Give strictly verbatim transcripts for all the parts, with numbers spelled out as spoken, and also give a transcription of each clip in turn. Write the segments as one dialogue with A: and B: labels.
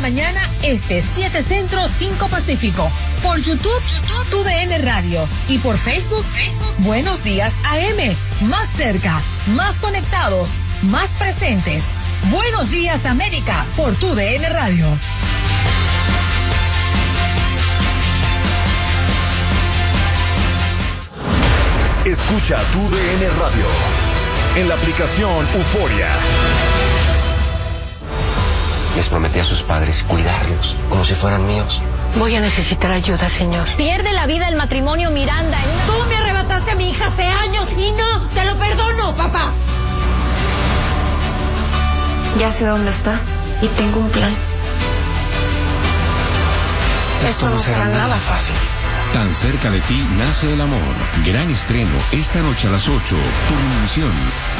A: mañana, este, siete Centro, cinco Pacífico. Por YouTube, YouTube, Tu D N Radio. Y por Facebook, Facebook, Buenos Días A M. Más cerca, más conectados, más presentes. Buenos Días América, por Tu D N Radio.
B: Escucha Tu D N Radio en la aplicación Euforia.
C: Les prometí a sus padres cuidarlos como si fueran míos.
D: Voy a necesitar ayuda, señor.
E: Pierde la vida el matrimonio Miranda en una...
F: Tú me arrebataste a mi hija hace años y no, te lo perdono, papá.
G: Ya sé dónde está y tengo un plan.
C: Esto, Esto no será nada fácil.
H: Tan cerca de ti nace el amor. Gran estreno esta noche a las ocho por Univisión.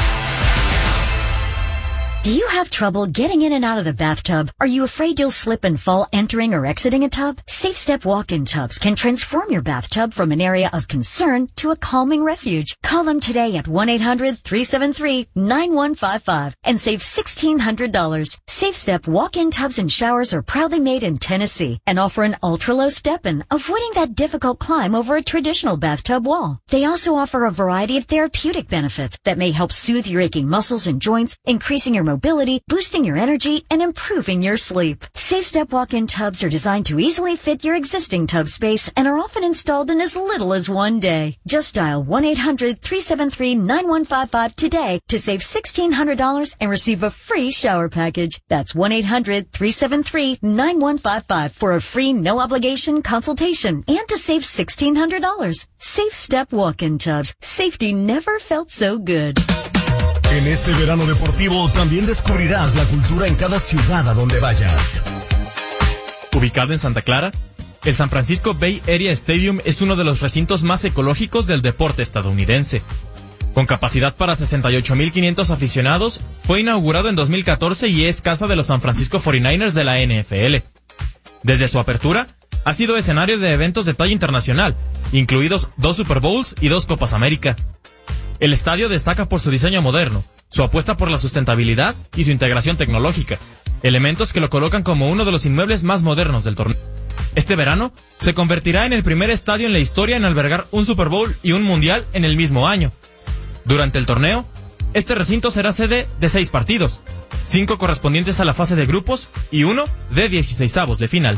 I: Do you have trouble getting in and out of the bathtub? Are you afraid you'll slip and fall entering or exiting a tub? Safe Step walk-in tubs can transform your bathtub from an area of concern to a calming refuge. Call them today at one eight hundred, three seven three, nine one five five and save sixteen hundred dollars. Safe Step walk-in tubs and showers are proudly made in Tennessee and offer an ultra-low step-in, avoiding that difficult climb over a traditional bathtub wall. They also offer a variety of therapeutic benefits that may help soothe your aching muscles and joints, increasing your mobility, boosting your energy, and improving your sleep. Safe Step walk-in tubs are designed to easily fit your existing tub space and are often installed in as little as one day. Just dial one eight hundred, three seven three, nine one five five today to save sixteen hundred dollars and receive a free shower package. That's one eight hundred, three seven three, nine one five five for a free no-obligation consultation and to save sixteen hundred dollars. Safe Step walk-in tubs. Safety never felt so good.
J: En este verano deportivo también descubrirás la cultura en cada ciudad a donde vayas.
K: Ubicado en Santa Clara, el San Francisco Bay Area Stadium es uno de los recintos más ecológicos del deporte estadounidense. Con capacidad para sesenta y ocho mil quinientos aficionados, fue inaugurado en dos mil catorce y es casa de los San Francisco cuarenta y nueve ers de la N F L. Desde su apertura, ha sido escenario de eventos de talla internacional, incluidos dos Super Bowls y dos Copas América. El estadio destaca por su diseño moderno, su apuesta por la sustentabilidad y su integración tecnológica, elementos que lo colocan como uno de los inmuebles más modernos del torneo. Este verano se convertirá en el primer estadio en la historia en albergar un Super Bowl y un Mundial en el mismo año. Durante el torneo, este recinto será sede de seis partidos, cinco correspondientes a la fase de grupos y uno de dieciseisavos de final.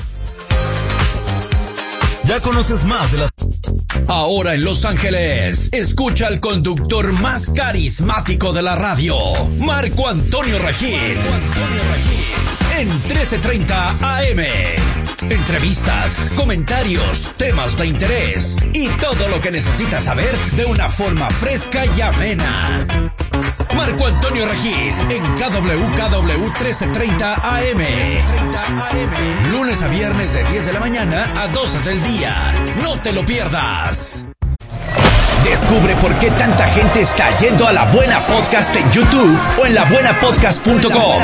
J: Ya conoces más de las...
L: Ahora en Los Ángeles, escucha al conductor más carismático de la radio, Marco Antonio Regil, en trece treinta A M. Entrevistas, comentarios, temas de interés y todo lo que necesitas saber de una forma fresca y amena. Marco Antonio Regil en K W K W trece treinta A M. Lunes a viernes de diez de la mañana a doce del día. No te lo pierdas. Descubre por qué tanta gente está yendo a La Buena Podcast en YouTube o en la buena podcast punto com.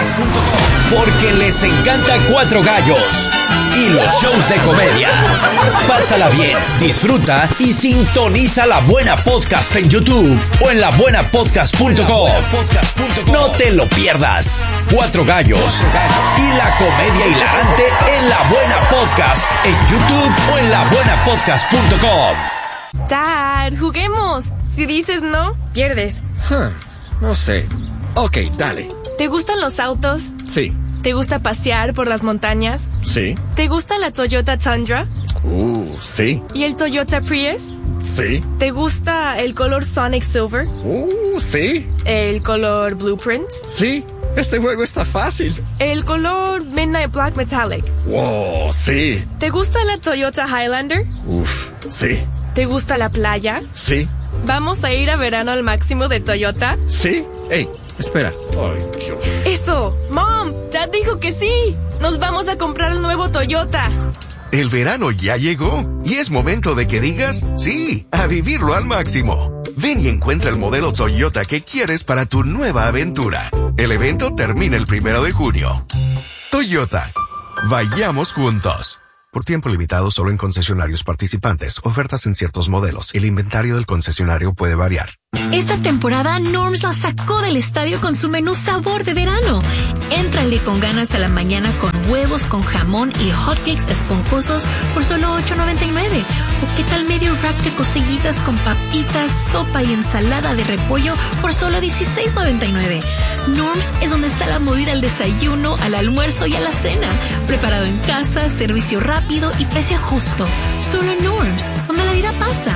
L: Porque les encanta Cuatro Gallos y los shows de comedia. Pásala bien, disfruta y sintoniza La Buena Podcast en YouTube o en la buena podcast punto com. No te lo pierdas. Cuatro Gallos y la comedia hilarante en La Buena Podcast en YouTube o en la buena podcast punto com.
M: Dad, juguemos. Si dices no, pierdes.
C: Huh, no sé. Ok, dale.
M: ¿Te gustan los autos?
C: Sí.
M: ¿Te gusta pasear por las montañas?
C: Sí.
M: ¿Te gusta la Toyota Tundra?
C: Uh, sí.
M: ¿Y el Toyota Prius?
C: Sí.
M: ¿Te gusta el color Sonic Silver?
C: Uh, sí.
M: ¿El color Blueprint?
C: Sí. Este juego está fácil.
M: ¿El color Midnight Black Metallic?
C: Wow, sí.
M: ¿Te gusta la Toyota Highlander?
C: Uf, sí.
M: ¿Te gusta la playa?
C: Sí.
M: ¿Vamos a ir a verano al máximo de Toyota?
C: Sí. Ey, espera. Ay, Dios.
M: ¡Eso! ¡Mom! Dad dijo que sí. Nos vamos a comprar el nuevo Toyota.
N: El verano ya llegó y es momento de que digas sí, a vivirlo al máximo. Ven y encuentra el modelo Toyota que quieres para tu nueva aventura. El evento termina el primero de junio. Toyota. Vayamos juntos. Por tiempo limitado solo en concesionarios participantes. Ofertas en ciertos modelos. El inventario del concesionario puede variar.
O: Esta temporada Norms la sacó del estadio con su menú sabor de verano. Éntrale con ganas a la mañana con huevos con jamón y hotcakes esponjosos por solo ocho noventa y nueve. ¿O qué tal medio rack de cosillitas con papitas, sopa y ensalada de repollo por solo dieciséis noventa y nueve? Norms es donde está la movida al desayuno, al almuerzo y a la cena. Preparado en casa, servicio rápido y precio justo. Solo Norms, donde la vida pasa.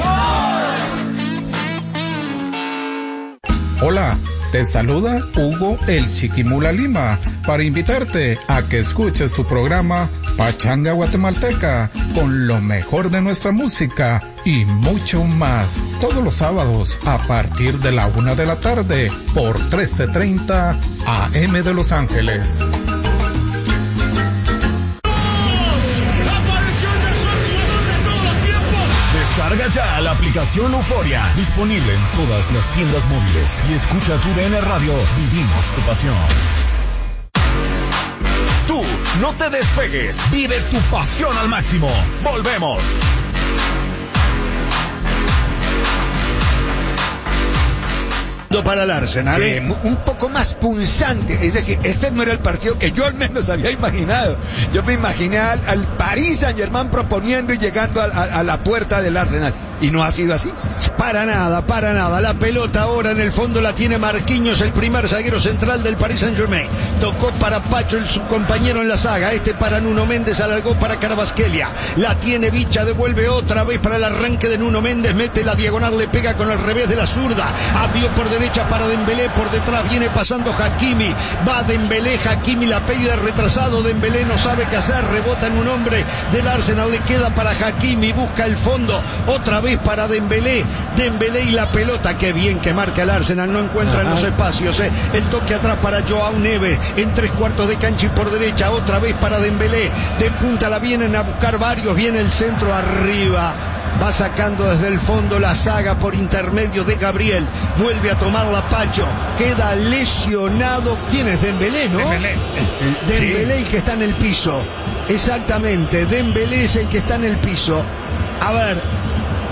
P: Hola, te saluda Hugo el Chiquimula Lima para invitarte a que escuches tu programa Pachanga Guatemalteca con lo mejor de nuestra música y mucho más todos los sábados a partir de la una de la tarde por trece treinta A M de Los Ángeles.
B: Descarga ya la aplicación Euforia, disponible en todas las tiendas móviles, y escucha tu D N Radio. Vivimos tu pasión. Tú, no te despegues, vive tu pasión al máximo. Volvemos.
Q: Para el Arsenal,
R: sí, ¿eh? Un poco más punzante, es decir, este no era el partido que yo al menos había imaginado. Yo me imaginé al, al Paris Saint-Germain proponiendo y llegando a, a, a la puerta del Arsenal, y no ha sido así.
Q: Para nada, para nada. La pelota ahora en el fondo la tiene Marquinhos, el primer zaguero central del Paris Saint-Germain. Tocó para Pacho, el subcompañero en la saga. Este para Nuno Méndez, alargó para Carabasquelia. La tiene Bicha, devuelve otra vez para el arranque de Nuno Méndez. Mete la diagonal, le pega con el revés de la zurda. Abrió por derecha para Dembélé, por detrás viene pasando Hakimi. Va Dembélé, Hakimi la pide retrasado. Dembélé no sabe qué hacer, rebota en un hombre del Arsenal. Le queda para Hakimi, busca el fondo. Otra vez para Dembélé. Dembélé y la pelota, qué bien que marca el Arsenal, no encuentran los espacios, eh. El toque atrás para Joao Neves, en tres cuartos de cancha y por derecha, otra vez para Dembélé, de punta la vienen a buscar varios, viene el centro arriba, va sacando desde el fondo la saga por intermedio de Gabriel, vuelve a tomarla Pacho, queda lesionado, ¿quién es? Dembélé, ¿no?
S: Dembélé.
Q: Dembélé, sí. El que está en el piso, exactamente, Dembélé es el que está en el piso, a ver...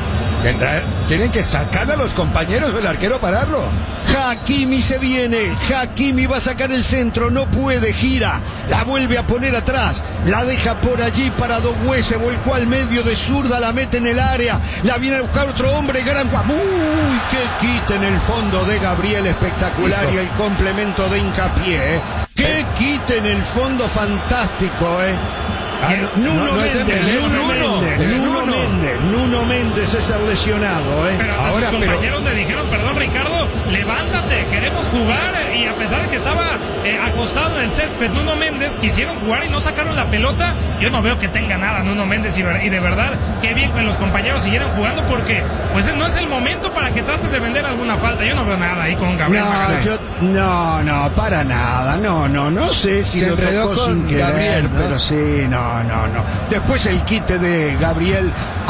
R: Tienen que sacar a los compañeros o el arquero pararlo.
Q: Hakimi se viene, Hakimi va a sacar el centro, no puede, gira, la vuelve a poner atrás, la deja por allí para Doué, se volcó al medio de zurda, la mete en el área, la viene a buscar otro hombre, gran... ¡Uy! ¡Qué quita en el fondo de Gabriel, espectacular! Y el complemento de Hincapié, ¿eh? ¡Qué quita en el fondo, fantástico, eh! Ah, no, Nuno, no, no Méndez, Dembélé, Nuno, Nuno Méndez, Nuno, Nuno Méndez, Nuno Méndez es el lesionado, ¿eh?
S: Pero ahora sus compañeros pero... le dijeron, perdón Ricardo, levántate, queremos jugar, y a pesar de que estaba eh, acostado en el césped Nuno Méndez, quisieron jugar y no sacaron la pelota. Yo no veo que tenga nada Nuno Méndez y, y de verdad, qué bien que los compañeros siguieran jugando, porque pues no es el momento para que trates de vender alguna falta. Yo no veo nada ahí con Gabriel.
Q: No, yo, no, no, para nada, no, no, no sé si
R: Se
Q: lo tocó
R: con
Q: sin querer,
R: Gabriel, ¿no?
Q: Pero sí, no. No, no, no. Después el quite de Gabriel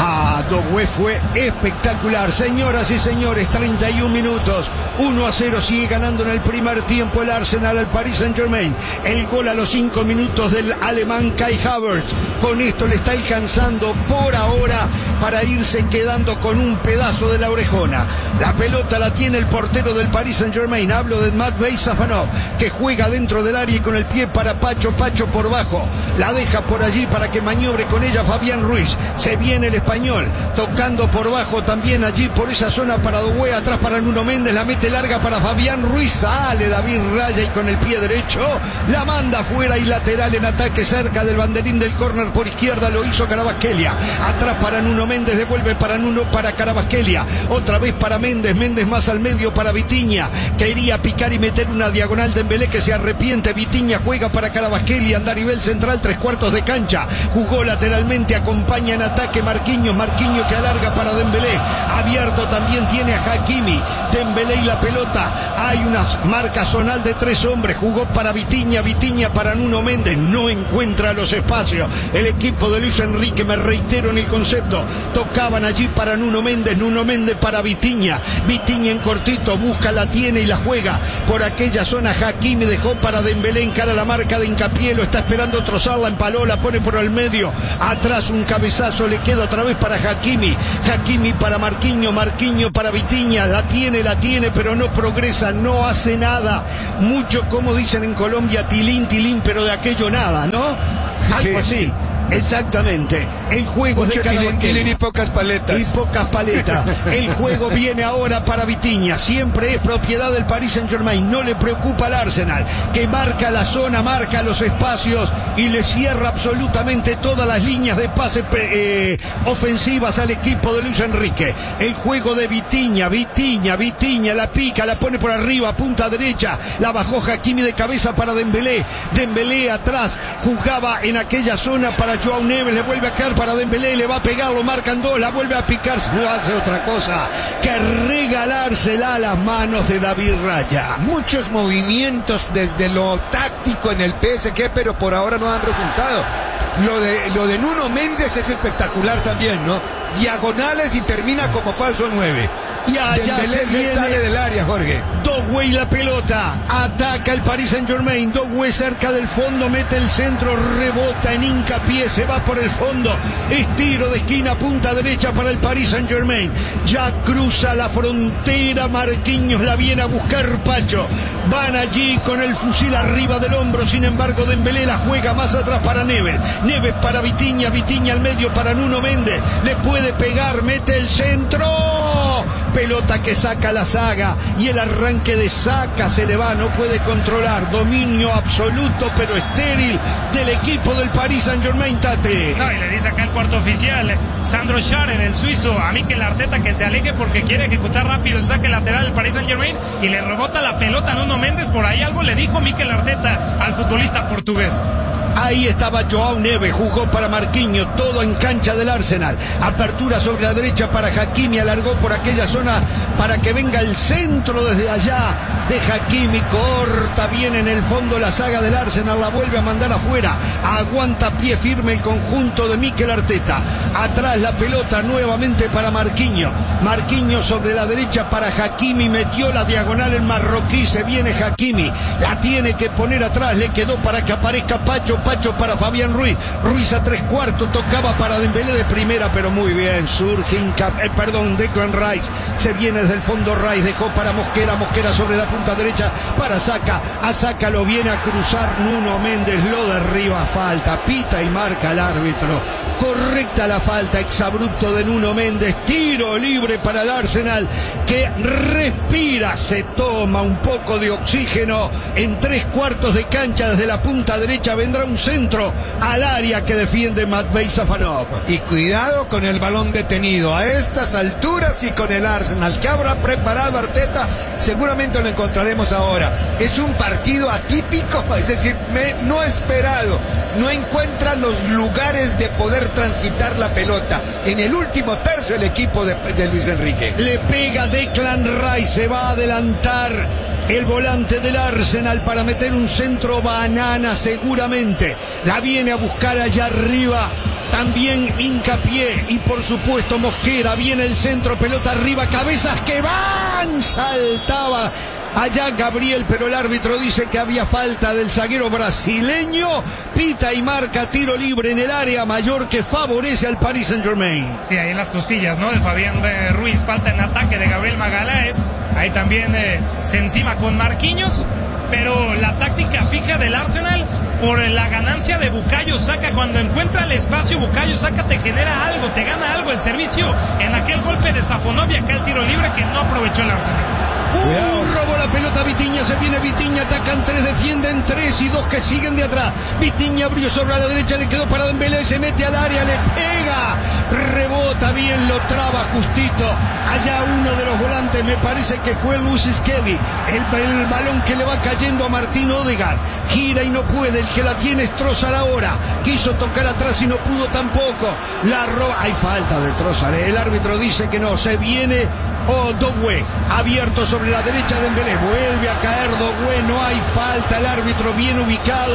Q: a Doué fue espectacular. Señoras y señores, treinta y un minutos. uno a cero sigue ganando en el primer tiempo el Arsenal al Paris Saint-Germain. El gol a los cinco minutos del alemán Kai Havertz. Con esto le está alcanzando por ahora para irse quedando con un pedazo de la orejona. La pelota la tiene el portero del Paris Saint-Germain. Hablo de Matvei Safanov, que juega dentro del área y con el pie para Pacho. Pacho por bajo. La deja por allí para que maniobre con ella Fabián Ruiz. Se viene el español, tocando por bajo también allí por esa zona para Doué, atrás para Nuno Méndez, la mete larga para Fabián Ruiz, sale David Raya y con el pie derecho la manda fuera y lateral en ataque cerca del banderín del córner por izquierda, lo hizo Carabasquelia, atrás para Nuno Méndez, devuelve para Nuno, para Carabasquelia, otra vez para Méndez, Méndez más al medio para Vitinha, quería picar y meter una diagonal de Dembélé que se arrepiente, Vitinha juega para Carabasquelia, anda a nivel central, tres cuartos de cancha, jugó lateralmente, acompaña en ataque Marquinhos, Marquinhos que alarga para Dembélé, abierto también tiene a Hakimi, Dembélé y la pelota, hay una marca zonal de tres hombres, jugó para Vitinha, Vitinha para Nuno Méndez, no encuentra los espacios, el equipo de Luis Enrique, me reitero en el concepto, tocaban allí para Nuno Méndez, Nuno Méndez para Vitinha, Vitinha en cortito, busca, la tiene y la juega por aquella zona. Hakimi dejó para Dembélé, encara la marca de Hincapié, lo está esperando Trossard, la empaló, la pone por el medio, atrás un cabezazo, le queda otra vez para Hakimi, Hakimi para Marquinhos, Marquinhos para Vitinha, la tiene, la tiene, pero no progresa, no hace nada, mucho, como dicen en Colombia, tilín, tilín, pero de aquello nada, ¿no? Algo
R: sí.
Q: así. Exactamente, el juego
R: Mucho
Q: de
R: tilín, tilín y pocas paletas.
Q: Y pocas paletas. El juego viene ahora para Vitinha. Siempre es propiedad del Paris Saint-Germain. No le preocupa al Arsenal, que marca la zona, marca los espacios y le cierra absolutamente todas las líneas de pase eh, ofensivas al equipo de Luis Enrique. El juego de Vitinha, Vitinha, Vitinha, la pica, la pone por arriba, punta derecha, la bajó Hakimi de cabeza para Dembélé. Dembélé atrás, jugaba en aquella zona para Joao Neves, le vuelve a caer para Dembélé, le va a pegar, lo marcan dos, la vuelve a picar, no hace otra cosa que regalársela a las manos de David Raya.
R: Muchos movimientos desde lo táctico en el P S G, pero por ahora no dan resultado. Lo de, lo de Nuno Méndez es espectacular también, ¿no? Diagonales y termina como falso nueve.
Q: Y allá se viene,
R: sale del área, Jorge.
Q: Dogway la pelota, ataca el Paris Saint-Germain, Dogway cerca del fondo, mete el centro, rebota en Hincapié, se va por el fondo, es tiro de esquina, punta derecha para el Paris Saint-Germain, ya cruza la frontera, Marquinhos la viene a buscar Pacho, van allí con el fusil arriba del hombro, sin embargo Dembélé la juega más atrás para Neves, Neves para Vitinha, Vitinha al medio para Nuno Méndez, le puede pegar, mete el centro, pelota que saca la saga y el arranque de Saca se le va, no puede controlar, dominio absoluto pero estéril del equipo del Paris Saint-Germain, Tate.
S: No, y le dice acá el cuarto oficial, Sandro Scharen, el suizo, a Mikel Arteta que se aleje porque quiere ejecutar rápido el saque lateral del Paris Saint-Germain y le rebota la pelota a Nuno Méndez, por ahí algo le dijo Mikel Arteta al futbolista portugués.
Q: Ahí estaba Joao Neves, jugó para Marquinhos, todo en cancha del Arsenal. Apertura sobre la derecha para Hakimi, alargó por aquella zona para que venga el centro desde allá de Hakimi, corta bien en el fondo la saga del Arsenal, la vuelve a mandar afuera, aguanta pie firme el conjunto de Mikel Arteta. Atrás la pelota nuevamente para Marquinhos, Marquinhos sobre la derecha para Hakimi, metió la diagonal el marroquí, se viene Hakimi, la tiene que poner atrás, le quedó para que aparezca Pacho, Pacho para Fabián Ruiz, Ruiz a tres cuartos, tocaba para Dembélé de primera, pero muy bien, surge, eh, perdón, Declan Rice, se viene desde el fondo Rice, dejó para Mosquera, Mosquera sobre la punta derecha para Saca, a Saca lo viene a cruzar Nuno Méndez, lo derriba, falta, pita y marca el árbitro, correcta la falta, exabrupto de Nuno Méndez, tiro libre para el Arsenal, que respira, se toma un poco de oxígeno, en tres cuartos de cancha desde la punta derecha vendrá un centro al área que defiende Matvei Safanov.
R: Y cuidado con el balón detenido a estas alturas y con el Arsenal que habrá preparado Arteta, seguramente lo encontraremos ahora. Es un partido atípico, es decir, me, no esperado, no encuentra los lugares de poder transitar la pelota. En el último tercio el equipo de, de Luis Enrique.
Q: Le pega Declan Rice, se va a adelantar el volante del Arsenal para meter un centro banana seguramente. La viene a buscar allá arriba. También Hincapié y por supuesto Mosquera. Viene el centro, pelota arriba, cabezas que van. Saltaba allá Gabriel, pero el árbitro dice que había falta del zaguero brasileño. Pita y marca tiro libre en el área mayor que favorece al Paris Saint-Germain.
S: Sí, ahí en las costillas, ¿no? De Fabián de Ruiz, falta en ataque de Gabriel Magalhães. Ahí también eh, se encima con Marquinhos, pero la táctica fija del Arsenal por la ganancia de Bukayo Saka. Cuando encuentra el espacio Bukayo Saka te genera algo, te gana algo. El servicio en aquel golpe de Safonov y acá el tiro libre que no aprovechó el Arsenal.
Q: Uh, robó la pelota Vitinha, se viene Vitinha, atacan tres, defienden tres y dos que siguen de atrás. Vitinha abrió sobre la derecha, le quedó para Dembélé, se mete al área, le pega, rebota bien, lo traba justito. Allá uno de los volantes, me parece que fue Luis Skelly, el, el balón que le va cayendo a Martín Odegaard, gira y no puede, el que la tiene es Trossard ahora, quiso tocar atrás y no pudo tampoco, la roba, hay falta de Trossard, el árbitro dice que no, se viene oh, Dogway, abierto sobre la derecha de Dembélé, vuelve a caer Dogway, no hay falta, el árbitro bien ubicado,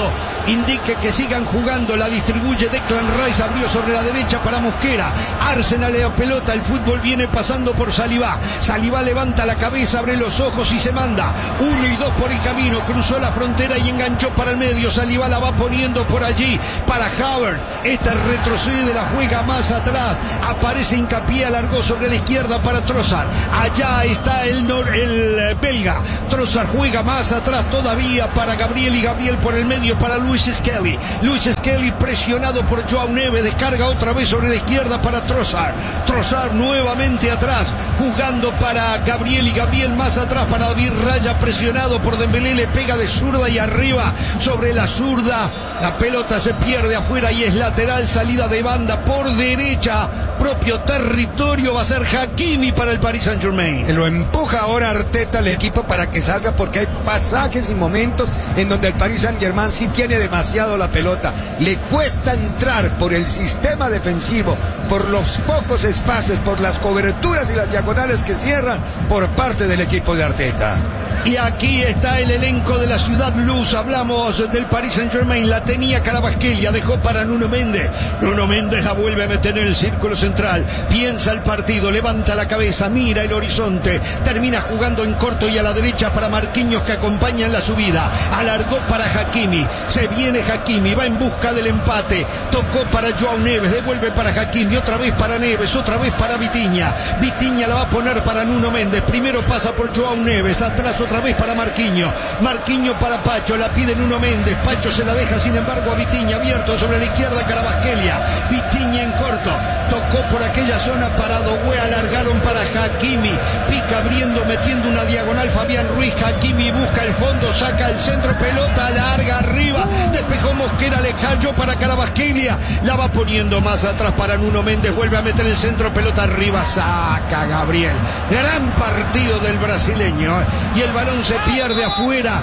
Q: indique que sigan jugando. La distribuye Declan Rice, abrió sobre la derecha para Mosquera. Arsenal le da pelota, el fútbol viene pasando por Saliba. Saliba levanta la cabeza, abre los ojos y se manda. Uno y dos por el camino, cruzó la frontera y enganchó para el medio. Saliba la va poniendo por allí para Havertz. Esta retrocede, la juega más atrás. Aparece Hincapié, alargó sobre la izquierda para Trossard. Allá está el, nor, el belga. Trossard juega más atrás todavía para Gabriel y Gabriel por el medio para Luis Skelly. Luis Skelly presionado por Joao Neves, descarga otra vez sobre la izquierda para Trossard. Trossard nuevamente atrás, jugando para Gabriel y Gabriel más atrás para David Raya, presionado por Dembélé, le pega de zurda y arriba sobre la zurda. La pelota se pierde afuera y es lateral, salida de banda por derecha, propio territorio, va a ser Hakimi para el Paris Saint-Germain.
R: Lo empuja ahora Arteta al equipo para que salga, porque hay pasajes y momentos en donde el Paris Saint-Germain sí tiene demasiado la pelota. Le cuesta entrar por el sistema defensivo, por los pocos espacios, por las coberturas y las diagonales que cierran por parte del equipo de Arteta.
Q: Y aquí está el elenco de la Ciudad Blues. Hablamos del Paris Saint-Germain. La tenía Carabasquelia, dejó para Nuno Méndez. Nuno Méndez la vuelve a meter en el círculo central. Piensa el partido, levanta la cabeza, mira el horizonte. Termina jugando en corto y a la derecha para Marquinhos, que acompaña en la subida. Alargó para Hakimi. Se viene Hakimi, va en busca del empate. Tocó para Joao Neves, devuelve para Hakimi. Otra vez para Neves, otra vez para Vitinha. Vitinha la va a poner para Nuno Méndez. Primero pasa por Joao Neves, atrás otra vez para Marquinhos. Marquinhos para Pacho, la pide Nuno Méndez. Pacho se la deja sin embargo a Vitinha, abierto sobre la izquierda Carabasquelia. Vitinha en corto, tocó por aquella zona para Doué, alargaron para Hakimi. Pica abriendo, metiendo una diagonal Fabián Ruiz. Hakimi busca el fondo, saca el centro, pelota larga arriba. Despejó Mosquera, le cayó para Carabasquelia. La va poniendo más atrás para Nuno Méndez. Vuelve a meter el centro, pelota arriba. Saca Gabriel. Gran partido del brasileño. Y el balón se pierde afuera.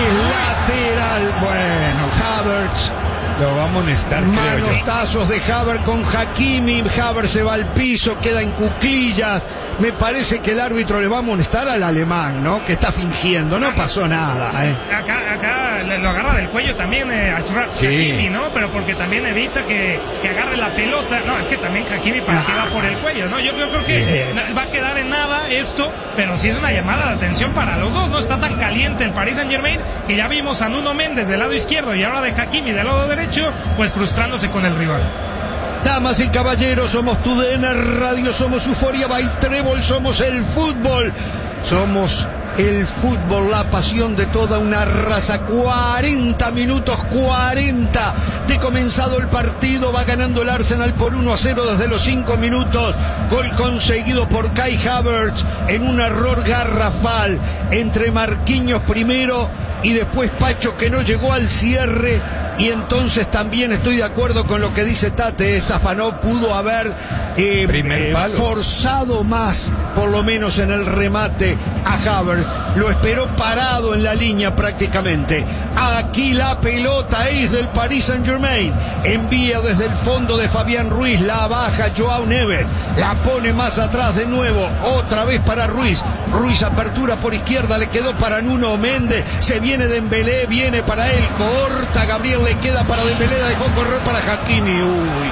Q: Es lateral. Bueno, Havertz.
R: Lo va a amonestar, creo yo.
Q: Manotazos de Havertz con Hakimi. Havertz se va al piso, queda en cuclillas. Me parece que el árbitro le va a amonestar al alemán, ¿no? Que está fingiendo, no pasó nada, ¿eh?
S: Acá, acá lo agarra del cuello también eh, Achraf
R: sí.
S: Hakimi, ¿no? Pero porque también evita que, que agarre la pelota. No, es que también Hakimi para que va por el cuello, ¿no? Yo, yo creo que yeah. va a quedar en nada esto, pero sí es una llamada de atención para los dos. No está tan caliente el Paris Saint-Germain, que ya vimos a Nuno Méndez del lado izquierdo y ahora de Hakimi del lado derecho, pues frustrándose con el rival.
Q: Damas y caballeros, somos Tu D N Radio, somos Euforia by Trébol, somos el fútbol, somos el fútbol, la pasión de toda una raza. Cuarenta minutos, cuarenta de comenzado el partido, va ganando el Arsenal por uno a cero desde los cinco minutos, gol conseguido por Kai Havertz en un error garrafal entre Marquinhos primero y después Pacho, que no llegó al cierre. Y entonces también estoy de acuerdo con lo que dice Tate, Zafanó pudo haber eh, eh, forzado más, por lo menos en el remate, a Havertz. Lo esperó parado en la línea prácticamente. Aquí la pelota es del Paris Saint-Germain. Envía desde el fondo de Fabián Ruiz, la baja Joao Neves, la pone más atrás de nuevo, otra vez para Ruiz. Ruiz apertura por izquierda, le quedó para Nuno Méndez, se viene Dembélé, viene para él, corta Gabriel, le queda para Dembélé, dejó correr para Hakimi. Uy,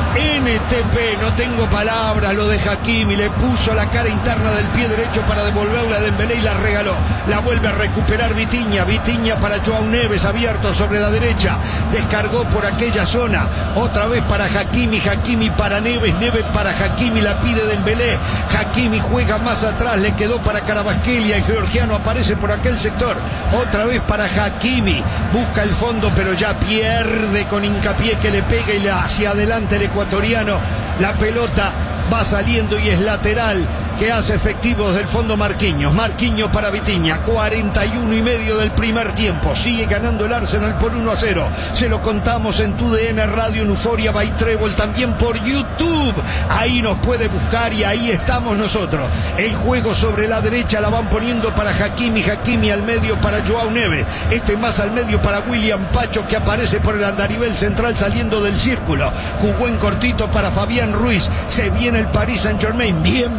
Q: N T P, no tengo palabras, lo de Hakimi, le puso la cara interna del pie derecho para devolverle a Dembélé y la regaló. La vuelve a recuperar Vitinha, Vitinha para Joao Neves, abierto sobre la derecha, descargó por aquella zona, otra vez para Hakimi, Hakimi para Neves, Neves para Hakimi, la pide Dembélé, Hakimi juega más atrás, le quedó para Carabasquelia, el georgiano aparece por aquel sector, otra vez para Hakimi, busca el fondo pero ya pierde con Hincapié, que le pega y le hacia adelante el ecuatoriano. La pelota va saliendo y es lateral, que hace efectivo desde el fondo Marquinhos. Marquinhos para Vitinha, cuarenta y uno y medio del primer tiempo. Sigue ganando el Arsenal por uno a cero. Se lo contamos en Tu D N Radio, en Euforia by Trébol, también por YouTube. Ahí nos puede buscar y ahí estamos nosotros. El juego sobre la derecha la van poniendo para Hakimi, Hakimi al medio para Joao Neves. Este más al medio para William Pacho, que aparece por el andarivel central saliendo del círculo. Jugó en cortito para Fabián Ruiz. Se viene el Paris Saint-Germain, bien parado el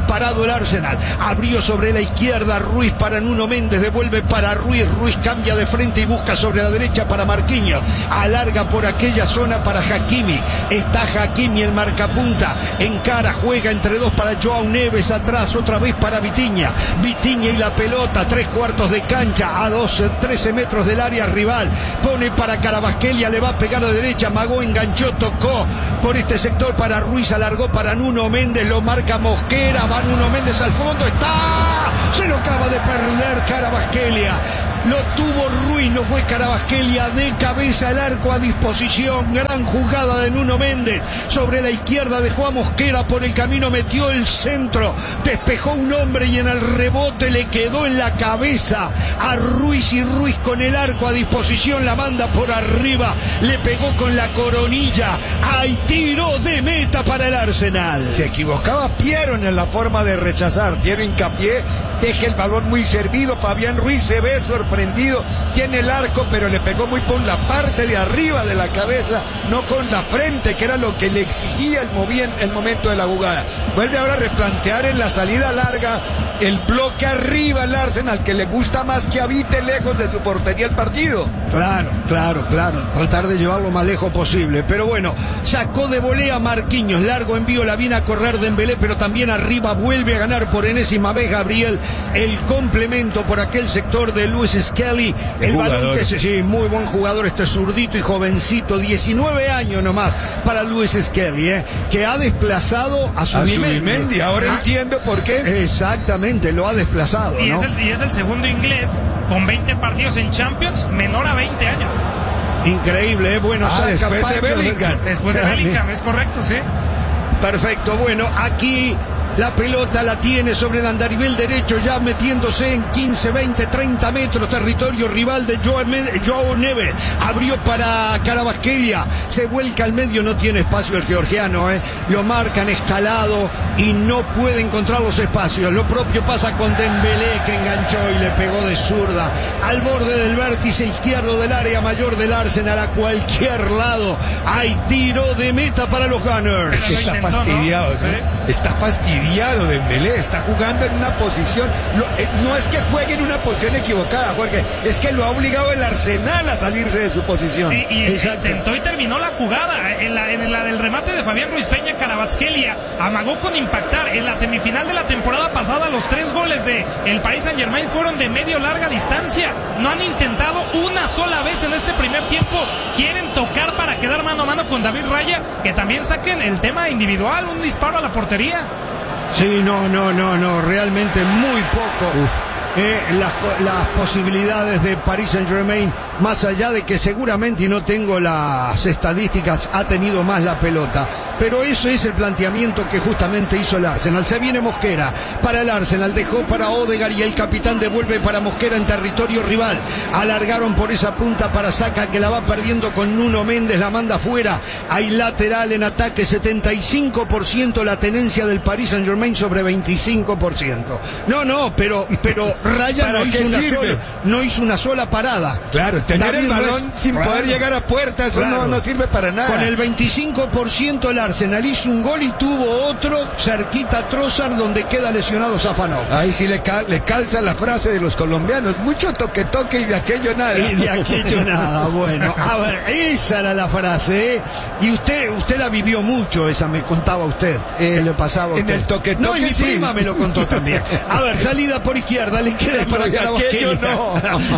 Q: el Arsenal. Abrió sobre la izquierda Ruiz para Nuno Méndez, devuelve para Ruiz. Ruiz cambia de frente y busca sobre la derecha para Marquinhos. Alarga por aquella zona para Hakimi. Está Hakimi, el marcapunta. Encara, juega entre dos para Joao Neves. Atrás otra vez para Vitinha. Vitinha y la pelota, tres cuartos de cancha, a doce, trece metros del área rival. Pone para Carabasquelia, le va a pegar a la derecha. Magó, enganchó, tocó por este sector para Ruiz, alargó para Nuno Méndez, lo marca Mosquera, va Nuno Méndez al fondo, está, se lo acaba de perder Carabasquelia. Lo tuvo Ruiz, no fue Carabasquelia, de cabeza el arco a disposición. Gran jugada de Nuno Méndez. Sobre la izquierda dejó a Mosquera por el camino, metió el centro, despejó un hombre y en el rebote le quedó en la cabeza a Ruiz, y Ruiz con el arco a disposición la manda por arriba, le pegó con la coronilla. Hay tiro de meta para el Arsenal.
R: Se equivocaba Piero en la forma de rechazar. Piero Hincapié deja el balón muy servido. Fabián Ruiz se ve sorprendido, tiene el arco, pero le pegó muy por la parte de arriba de la cabeza, no con la frente, que era lo que le exigía el, movien, el momento de la jugada. Vuelve ahora a replantear en la salida larga el bloque arriba al Arsenal, que le gusta más que habite lejos de su portería el partido.
Q: Claro, claro, claro, tratar de llevarlo más lejos posible, pero bueno, sacó de volea Marquinhos, largo envío, la viene a correr Dembélé, pero también arriba vuelve a ganar por enésima vez Gabriel, el complemento por aquel sector de Luis Skelly, el jugador. Balón que se, sí, muy buen jugador, este zurdito y jovencito, diecinueve años nomás para Luis Skelly, ¿eh? Que ha desplazado a Zubimendi.
R: Ahora ah, entiendo por qué.
Q: Exactamente, lo ha desplazado,
S: y,
Q: ¿no?
S: es el, y es el segundo inglés con veinte partidos en Champions, menor a veinte años.
Q: Increíble, ¿eh? Bueno,
R: ah,
Q: saca
R: después
Q: Pacho,
R: de Bellingham.
S: Después de Bellingham, es correcto, sí.
Q: Perfecto, bueno, aquí la pelota la tiene sobre el andarivel derecho, ya metiéndose en quince, veinte, treinta metros, territorio rival de Joao, Joao Neves. Abrió para Carabasquelia, se vuelca al medio, no tiene espacio el georgiano, ¿eh? Lo marcan escalado y no puede encontrar los espacios. Lo propio pasa con Dembélé, que enganchó y le pegó de zurda al borde del vértice izquierdo del área mayor del Arsenal, a cualquier lado. Hay tiro de meta para los Gunners.
R: Es que está fastidiado, ¿no? ¿Sí? Está fastidiado Dembélé, está jugando en una posición, lo, eh, no es que juegue en una posición equivocada, Jorge, es que lo ha obligado el Arsenal a salirse de su posición.
S: Y, y intentó y terminó la jugada en la, en la del remate de Fabián Ruiz Peña. Carabasquelia amagó con impactar. En la semifinal de la temporada pasada, los tres goles de el Paris Saint-Germain fueron de medio larga distancia. No han intentado una sola vez en este primer tiempo. Quieren tocar para quedar mano a mano con David Raya, que también saquen el tema individual, un disparo a la portería.
Q: Sí, no, no, no, no, realmente muy poco. Eh, las, las posibilidades de Paris Saint-Germain, más allá de que seguramente, y no tengo las estadísticas, ha tenido más la pelota, pero eso es el planteamiento que justamente hizo el Arsenal. Se viene Mosquera para el Arsenal, dejó para Odegaard y el capitán devuelve para Mosquera en territorio rival. Alargaron por esa punta para Saka, que la va perdiendo con Nuno Méndez, la manda fuera. Hay lateral en ataque, setenta y cinco por ciento la tenencia del Paris Saint-Germain sobre veinticinco por ciento. No, no, pero, pero Raya no hizo, una sola, no hizo una sola parada.
R: Claro, tener David el balón Raya, sin claro, poder llegar a puerta, eso claro, no, no sirve para nada.
Q: Con el veinticinco por ciento el Arsenal hizo un gol y tuvo otro cerquita a Trossard, donde queda lesionado Zafanov.
R: Ahí sí le, cal, le calza la frase de los colombianos, mucho toque toque y de aquello nada.
Q: Y de aquello nada, bueno. A ver, esa era la frase, ¿eh? Y usted usted la vivió mucho, esa me contaba usted. Eh, le pasaba a usted.
R: En el toque toque.
Q: No, y mi
R: sí.
Q: prima me lo contó también. A ver, salida por izquierda, le queda para Carabasquelia.
R: No.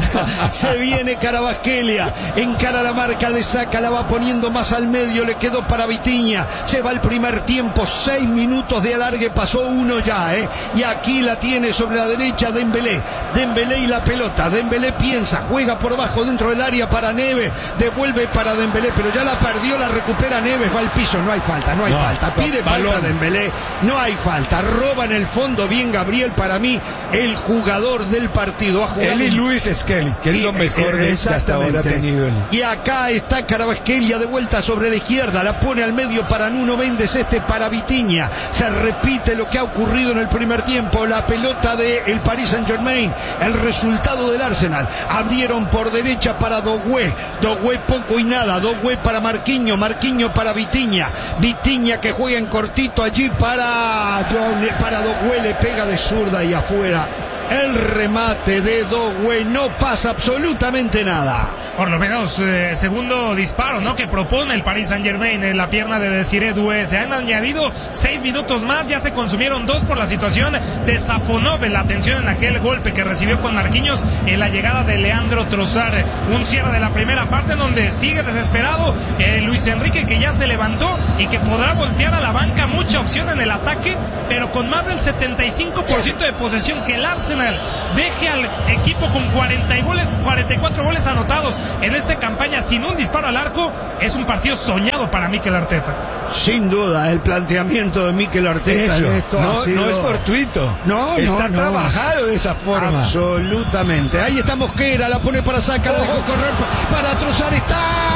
Q: Se viene Carabasquelia, encara la marca de Saka, la va poniendo más al medio, le quedó para Vitinha. Se va el primer tiempo, seis minutos de alargue, pasó uno ya, ¿eh? Y aquí la tiene sobre la derecha Dembélé. Dembélé y la pelota. Dembélé piensa, juega por abajo dentro del área para Neves, devuelve para Dembélé, pero ya la perdió, la recupera Neves, va al piso, no hay falta, no hay no, falta. Pide balón. Falta Dembélé, no hay falta. Roba en el fondo bien Gabriel, para mí, el jugador del partido. Ha
R: Él y Luis Skelly, que es lo mejor de que hasta ahora ha tenido él.
Q: Y acá está Carabasquelia de vuelta sobre la izquierda, la pone al medio para Nuno Méndez, este para Vitinha. Se repite lo que ha ocurrido en el primer tiempo. La pelota del Paris Saint-Germain, el resultado del Arsenal. Abrieron por derecha para Doué. Doué poco y nada. Doué para Marquinhos. Marquinhos para Vitinha. Vitinha que juega en cortito allí para, para Doué. Le pega de zurda y afuera. El remate de Doué, no pasa absolutamente nada.
S: Por lo menos eh, segundo disparo, ¿no? Que propone el Paris Saint-Germain en la pierna de Desiré Doué. Se han añadido seis minutos más, ya se consumieron dos por la situación de Safonov en la atención en aquel golpe que recibió con Marquinhos en la llegada de Leandro Trossard. Un cierre de la primera parte en donde sigue desesperado eh, Luis Enrique, que ya se levantó y que podrá voltear a la banca. Mucha opción en el ataque, pero con más del setenta y cinco por ciento de posesión. Que el Arsenal deje al equipo con cuarenta y goles, cuarenta y cuatro goles anotados en esta campaña sin un disparo al arco, es un partido soñado para Mikel Arteta.
Q: Sin duda, el planteamiento de Mikel Arteta
R: Eso,
Q: esto
R: no,
Q: ha sido...
R: no es fortuito.
Q: No,
R: está
Q: no,
R: trabajado
Q: no.
R: de esa forma.
Q: Absolutamente. Ahí está Mosquera, la pone para sacar, dejó correr para Trossard. Está,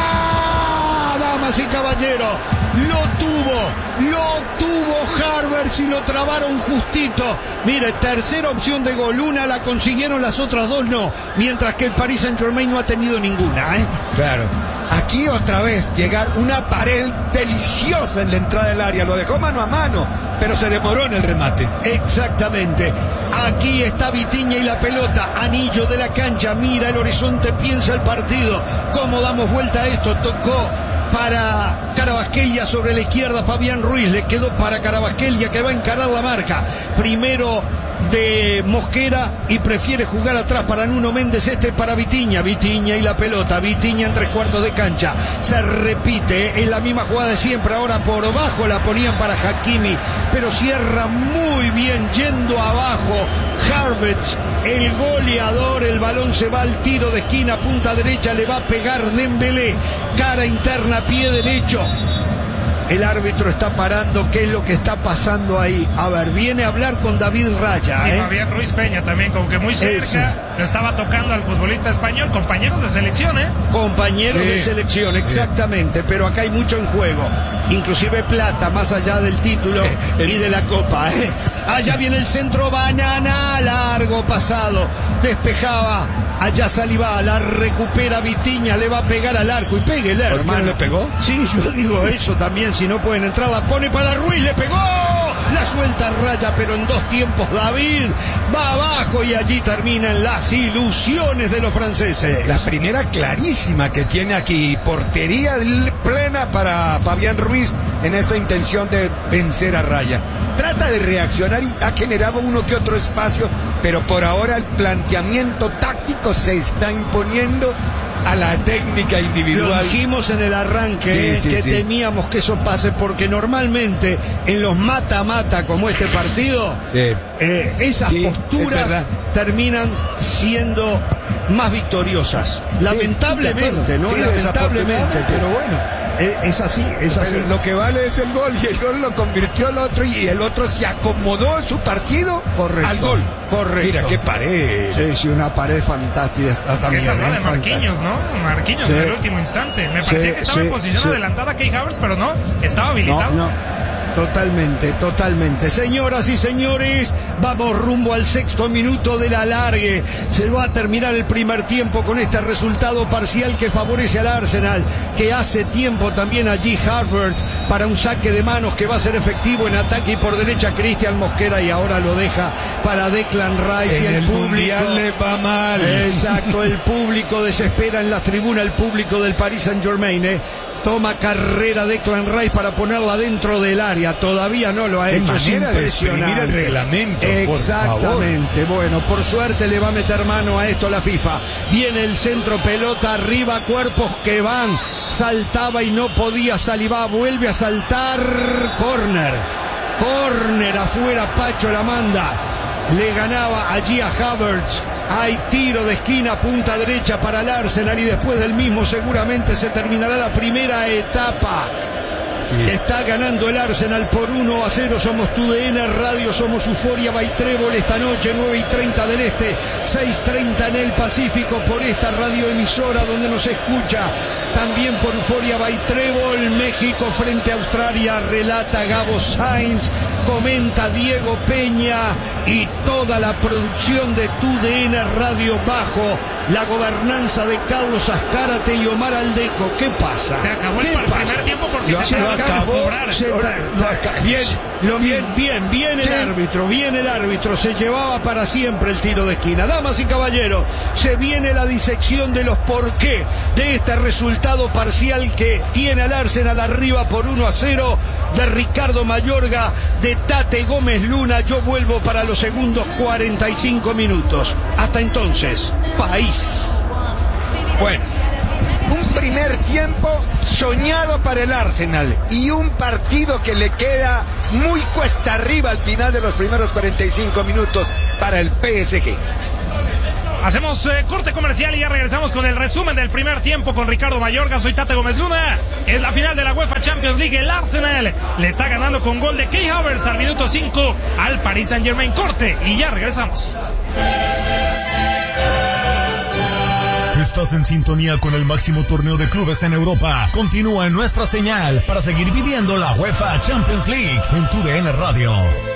Q: damas y caballeros, lo tuvo, lo tuvo Havertz y lo trabaron justito. Mire, tercera opción de gol, una la consiguieron, las otras dos no, mientras que el Paris Saint-Germain no ha tenido ninguna, ¿eh?
R: Claro. Aquí otra vez llegar una pared deliciosa en la entrada del área, lo dejó mano a mano, pero se demoró en el remate.
Q: Exactamente. Aquí está Vitinha y la pelota, anillo de la cancha, mira el horizonte, piensa el partido. ¿Cómo damos vuelta a esto? Tocó para Carabasquelia sobre la izquierda, Fabián Ruiz, le quedó para Carabasquelia que va a encarar la marca. Primero de Mosquera y prefiere jugar atrás para Nuno Méndez, este para Vitinha. Vitinha y la pelota, Vitinha en tres cuartos de cancha. Se repite en la misma jugada de siempre, ahora por bajo la ponían para Hakimi, pero cierra muy bien yendo abajo Havertz, el goleador. El balón se va al tiro de esquina, punta derecha, le va a pegar Dembélé, cara interna, pie derecho. El árbitro está parando. ¿Qué es lo que está pasando ahí? A ver, viene a hablar con David Raya, ¿eh?
S: Y Fabián Ruiz Peña también, como que muy cerca. Eso. Lo estaba tocando al futbolista español. Compañeros de selección, ¿eh?
Q: Compañeros
S: sí.
Q: de selección, exactamente. Sí. Pero acá hay mucho en juego. Inclusive plata, más allá del título y de la copa, ¿eh? Allá viene el centro, Banana, largo pasado. Despejaba. Allá Saliba, la recupera Vitinha, le va a pegar al arco y péguele, hermano.
R: ¿Le pegó?
Q: Sí, yo digo eso también, si no pueden entrar, la pone para Ruiz, le pegó, la suelta Raya, pero en dos tiempos David va abajo y allí terminan las ilusiones de los franceses.
R: La primera clarísima que tiene aquí, portería plena para Fabián Ruiz en esta intención de vencer a Raya. Trata de reaccionar y ha generado uno que otro espacio, pero por ahora el planteamiento táctico se está imponiendo a la técnica individual.
Q: Lo dijimos en el arranque, sí, sí, que sí. temíamos que eso pase, porque normalmente en los mata-mata como este partido, sí. eh, esas sí, posturas terminan siendo más victoriosas. Lamentablemente, sí, ¿no? Sí, Lamentablemente, pero bueno. Es así, es así.
R: Lo que vale es el gol, y el gol lo convirtió el otro, y el otro se acomodó en su partido correcto, al gol.
Q: Correcto.
R: Mira qué pared.
Q: Sí, sí, una pared fantástica también.
S: Esa habla de Marquinhos, ¿no? Marquinhos sí. en el último instante. Me parecía sí, que estaba sí, en posición sí. adelantada Kai Havertz, pero no, estaba habilitado.
Q: No, no. Totalmente, totalmente. Señoras y señores, vamos rumbo al sexto minuto del alargue. Se va a terminar el primer tiempo con este resultado parcial que favorece al Arsenal, que hace tiempo también allí Havertz para un saque de manos que va a ser efectivo en ataque, y por derecha Cristian Mosquera, y ahora lo deja para Declan Rice.
R: En
Q: y el,
R: el
Q: público
R: mundial le va mal.
Q: Exacto, el público desespera en la tribuna, el público del Paris Saint-Germain, ¿eh? Toma carrera Declan Rice para ponerla dentro del área. Todavía no lo ha hecho.
R: Es impresionante. El reglamento.
Q: Exactamente.
R: Por
Q: bueno, por suerte le va a meter mano a esto la FIFA. Viene el centro, pelota arriba, cuerpos que van. Saltaba y no podía Saliba. Vuelve a saltar. Corner. Corner afuera. Pacho la manda. Le ganaba allí a Havertz. Hay tiro de esquina, punta derecha para el Arsenal, y después del mismo seguramente se terminará la primera etapa. Sí. Está ganando el Arsenal por uno a cero. Somos Tu D N Radio, somos Euforia by Trébol esta noche, nueve y treinta del Este, seis y treinta en el Pacífico, por esta radioemisora donde nos escucha. También por Euforia by Trébol. México frente a Australia, relata Gabo Sainz, comenta Diego Peña y toda la producción de Tu D N Radio bajo la gobernanza de Carlos Azcárate y Omar Aldeco. ¿Qué pasa?
S: Se acabó el primer tiempo porque
Q: lo,
S: se,
Q: se
S: acabó.
Q: Se ta, lo acabó. Bien, lo, bien, bien, bien el sí. árbitro, bien el árbitro. Se llevaba para siempre el tiro de esquina. Damas y caballeros, se viene la disección de los porqué de este resultado parcial que tiene al Arsenal arriba por uno a cero de Ricardo Mayorga, de Tate Gómez Luna. Yo vuelvo para los segundos cuarenta y cinco minutos. Hasta entonces, país.
R: Bueno, un primer tiempo soñado para el Arsenal y un partido que le queda muy cuesta arriba al final de los primeros cuarenta y cinco minutos para el P S G.
S: Hacemos eh, corte comercial y ya regresamos con el resumen del primer tiempo con Ricardo Mayorga. Soy Tate Gómez Luna. Es la final de la UEFA Champions League. El Arsenal le está ganando con gol de Kai Havertz al minuto cinco al Paris Saint-Germain. Corte y ya regresamos.
B: Estás en sintonía con el máximo torneo de clubes en Europa. Continúa en nuestra señal para seguir viviendo la UEFA Champions League en Tu D N Radio.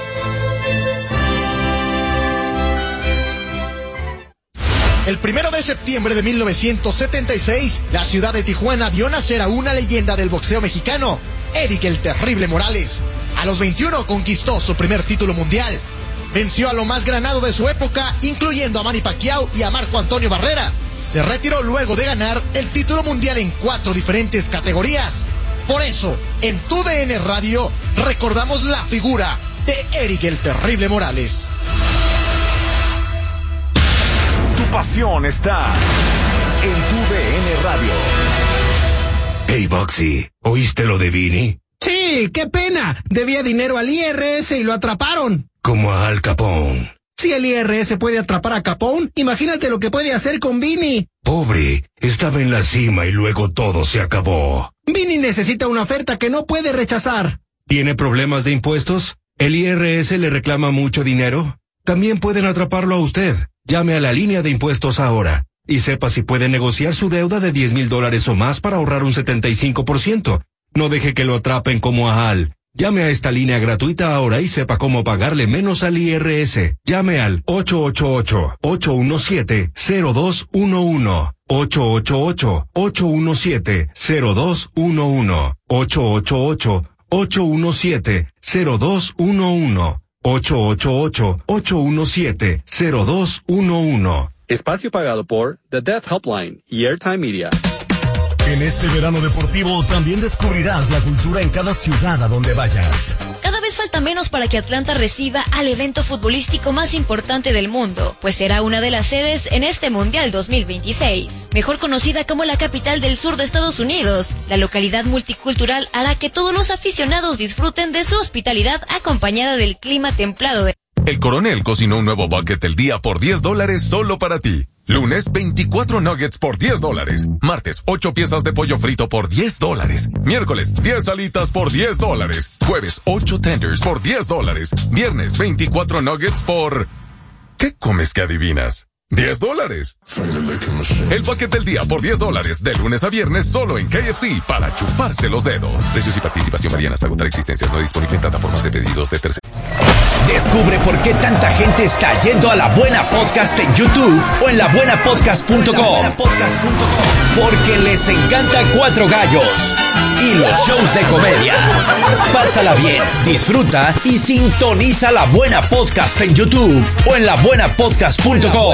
T: El primero de septiembre de mil novecientos setenta y seis, la ciudad de Tijuana vio nacer a una leyenda del boxeo mexicano, Eric el Terrible Morales. A los veintiuno conquistó su primer título mundial. Venció a lo más granado de su época, incluyendo a Manny Pacquiao y a Marco Antonio Barrera. Se retiró luego de ganar el título mundial en cuatro diferentes categorías. Por eso, en Tu D N Radio, recordamos la figura de Eric el Terrible Morales.
B: Tu pasión está en Tu D N Radio.
U: Hey, Boxy, ¿oíste lo de Vini?
V: Sí, qué pena. Debía dinero al I R S y lo atraparon.
U: Como a Al Capone.
V: Si el I R S puede atrapar a Capone, imagínate lo que puede hacer con Vini.
U: Pobre, estaba en la cima y luego todo se acabó.
V: Vini necesita una oferta que no puede rechazar.
U: ¿Tiene problemas de impuestos? ¿El I R S le reclama mucho dinero? También pueden atraparlo a usted. Llame a la línea de impuestos ahora y sepa si puede negociar su deuda de diez mil dólares o más para ahorrar un setenta y cinco por ciento. No deje que lo atrapen como a Al. Llame a esta línea gratuita ahora y sepa cómo pagarle menos al I R S. Llame al ocho ocho ocho, ocho uno siete, cero dos uno uno. ocho ocho ocho, ocho uno siete, cero dos uno uno. ocho ocho ocho, ocho uno siete, cero dos uno uno. ocho ocho ocho, ocho uno siete, cero dos uno uno.
W: Espacio pagado por The Death Helpline y Airtime Media.
J: En este verano deportivo también descubrirás la cultura en cada ciudad a donde vayas.
E: Cada vez falta menos para que Atlanta reciba al evento futbolístico más importante del mundo, pues será una de las sedes en este Mundial dos mil veintiséis. Mejor conocida como la capital del sur de Estados Unidos, la localidad multicultural hará que todos los aficionados disfruten de su hospitalidad acompañada del clima templado de...
X: El Coronel cocinó un nuevo bucket del día por diez dólares solo para ti. Lunes, veinticuatro nuggets por diez dólares. Martes, ocho piezas de pollo frito por diez dólares. Miércoles, diez alitas por diez dólares. Jueves, ocho tenders por diez dólares. Viernes, veinticuatro nuggets por... ¿Qué comes que adivinas? diez dólares. El bucket del día por diez dólares, de lunes a viernes, solo en K F C, para chuparse los dedos. Precios y participación varían hasta agotar existencias. No disponible en plataformas de pedidos de terceros.
L: Descubre por qué tanta gente está yendo a La Buena Podcast en YouTube o en la buena podcast punto com. Porque les encanta Cuatro Gallos y los shows de comedia. Pásala bien, disfruta y sintoniza La Buena Podcast en YouTube o en la buena podcast punto com.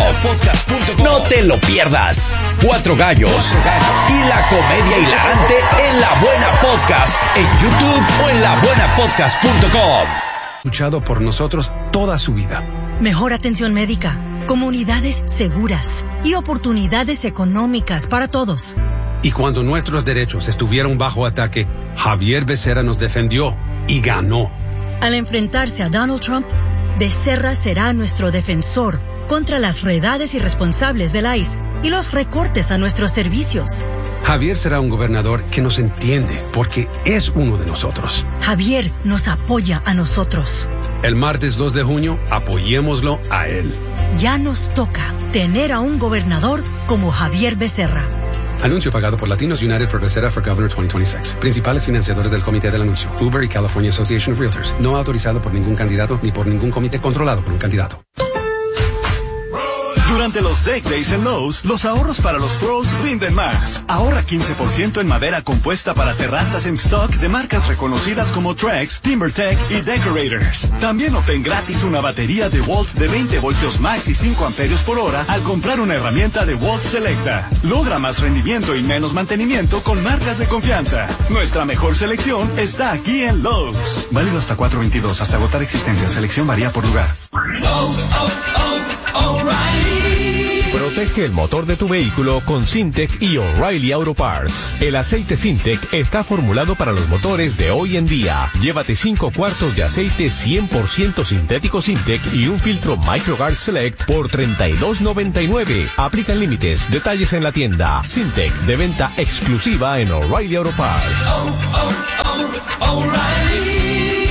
L: No te lo pierdas. Cuatro Gallos y la comedia hilarante en La Buena Podcast en YouTube o en la buena podcast punto com.
Y: Luchado por nosotros toda su vida.
Z: Mejor atención médica, comunidades seguras y oportunidades económicas para todos.
Y: Y cuando nuestros derechos estuvieron bajo ataque, Javier Becerra nos defendió y ganó.
Z: Al enfrentarse a Donald Trump, Becerra será nuestro defensor contra las redades irresponsables del I C E y los recortes a nuestros servicios.
Y: Javier será un gobernador que nos entiende porque es uno de nosotros.
Z: Javier nos apoya a nosotros.
Y: El martes dos de junio, apoyémoslo a él.
Z: Ya nos toca tener a un gobernador como Javier Becerra.
Y: Anuncio pagado por Latinos United for Becerra for Governor veinte veintiséis. Principales financiadores del comité del anuncio. Uber y California Association of Realtors. No autorizado por ningún candidato ni por ningún comité controlado por un candidato.
A: Durante los Deck Days en Lowe's, los ahorros para los pros rinden más. Ahorra quince por ciento en madera compuesta para terrazas en stock de marcas reconocidas como Trex, TimberTech y Decorators. También obtén gratis una batería de Volt de veinte voltios max y cinco amperios por hora al comprar una herramienta de Volt Selecta. Logra más rendimiento y menos mantenimiento con marcas de confianza. Nuestra mejor selección está aquí en Lowe's. Válido hasta cuatro veintidós, hasta agotar existencia. Selección varía por lugar.
D: Oh, oh, oh, O'Reilly. Protege el motor de tu vehículo con Syntec y O'Reilly Auto Parts. El aceite Syntec está formulado para los motores de hoy en día. Llévate cinco cuartos de aceite cien por ciento sintético Syntec y un filtro MicroGuard Select por treinta y dos noventa y nueve. Aplican límites. Detalles en la tienda. Syntec, de venta exclusiva en O'Reilly Auto Parts. Oh, oh, oh, O'Reilly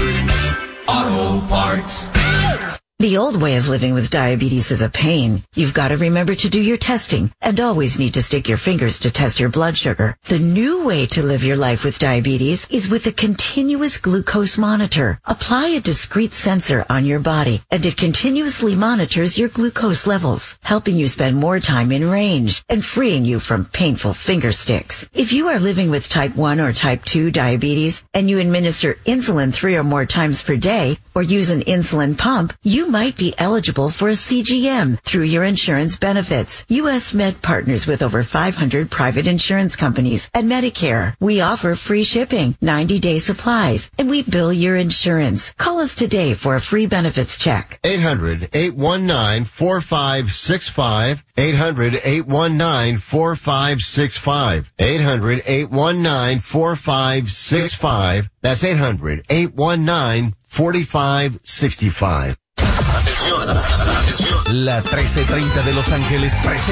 D: Auto Parts.
F: The old way of living with diabetes is a pain. You've got to remember to do your testing and always need to stick your fingers to test your blood sugar. The new way to live your life with diabetes is with a continuous glucose monitor. Apply a discrete sensor on your body and it continuously monitors your glucose levels, helping you spend more time in range and freeing you from painful finger sticks. If you are living with type one or type two diabetes and you administer insulin three or more times per day or use an insulin pump, you might be eligible for a C G M through your insurance benefits. U S Med partners with over five hundred private insurance companies and Medicare. We offer free shipping, ninety day supplies, and we bill your insurance. Call us today for a free benefits check.
G: eight hundred, eight one nine, four five six five. eight hundred, eight one nine, four five six five. eight hundred, eight one nine, four five six five. That's eight hundred, eight one nine, four five six five.
H: La trece treinta de Los Ángeles presenta